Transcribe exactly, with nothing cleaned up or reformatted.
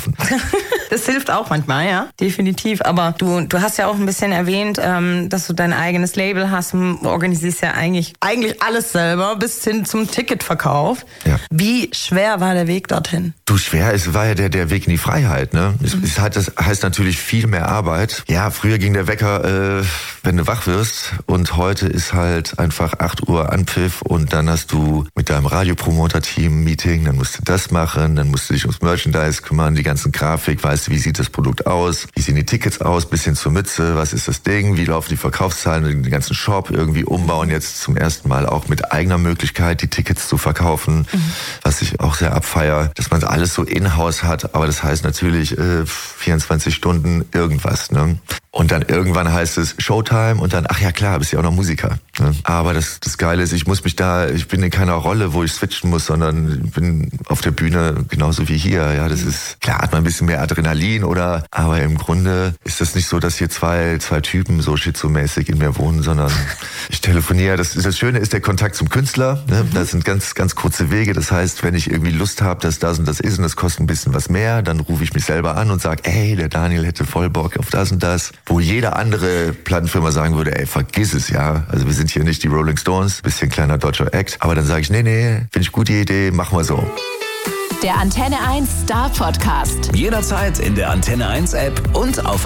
verkaufen. Das hilft auch manchmal, ja, definitiv. Aber du, du hast ja auch ein bisschen erwähnt, ähm, dass du dein eigenes Label hast und organisierst ja eigentlich, eigentlich alles selber bis hin zum Ticketverkauf. Ja. Wie schwer war der Weg dorthin? Du, schwer, es war ja der, der Weg in die Freiheit, ne? Es, mhm. es hat, das heißt natürlich viel mehr Arbeit. Ja, früher ging der Wecker, äh, wenn du wach wirst, und heute ist halt einfach acht Uhr Anpfiff und dann hast du mit deinem Radiopromoter-Team ein Meeting, dann musst du das machen, dann musst du dich ums Merchandise kümmern, die ganzen Grafik, weißt du, wie sieht das Produkt aus, wie sehen die Tickets aus, bis hin zur Mütze, was ist das Ding, wie laufen die Verkaufszahlen, den ganzen Shop irgendwie umbauen, jetzt zum ersten Mal auch mit eigener Möglichkeit, die Tickets zu verkaufen, mhm. was ich auch sehr abfeier, dass man alles so in-house hat, aber das heißt natürlich äh, vierundzwanzig Stunden irgendwas, ne? Und dann irgendwann heißt es Showtime und dann, ach ja klar, bist ja auch noch Musiker. Ne? Aber das, das Geile ist, ich muss mich da, ich bin in keiner Rolle, wo ich switchen muss, sondern ich bin auf der Bühne genauso wie hier. Ja, das ist, klar hat man ein bisschen mehr Adrenalin, oder, aber im Grunde ist das nicht so, dass hier zwei, zwei Typen so schizomäßig in mir wohnen, sondern ich telefoniere. Das, das Schöne ist der Kontakt zum Künstler. Ne? Mhm. Das sind ganz, ganz kurze Wege. Das heißt, wenn ich irgendwie Lust habe, dass das und das ist und das kostet ein bisschen was mehr, dann rufe ich mich selber an und sage, ey, der Daniel hätte voll Bock auf das und das. Wo jede andere Plattenfirma sagen würde, ey, vergiss es, ja. Also wir sind hier nicht die Rolling Stones, bisschen kleiner deutscher Act. Aber dann sage ich, nee, nee, finde ich gute Idee, machen wir so. Der Antenne eins Star Podcast. Jederzeit in der Antenne eins App und auf